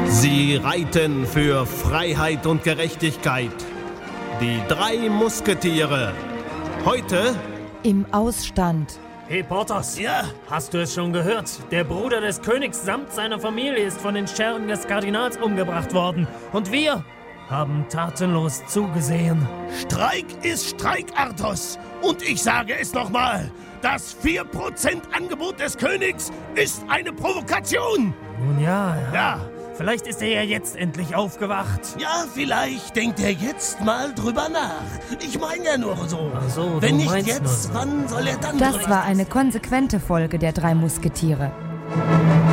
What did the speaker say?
Sie reiten für Freiheit und Gerechtigkeit. Die 3 Musketiere. Heute im Ausstand. Hey Porthos, Ja? hast du es schon gehört? Der Bruder des Königs samt seiner Familie ist von den Schergen des Kardinals umgebracht worden. Und wir haben tatenlos zugesehen. Streik ist Streik, Arthos. Und ich sage es nochmal. Das 4% Angebot des Königs ist eine Provokation. Nun ja. Ja. Vielleicht ist er ja jetzt endlich aufgewacht. Ja, vielleicht denkt er jetzt mal drüber nach. Ich meine ja nur so. Ach so, Wenn du nicht meinst jetzt, nur so. wann soll er dann Das drüber- war eine konsequente Folge der 3 Musketiere.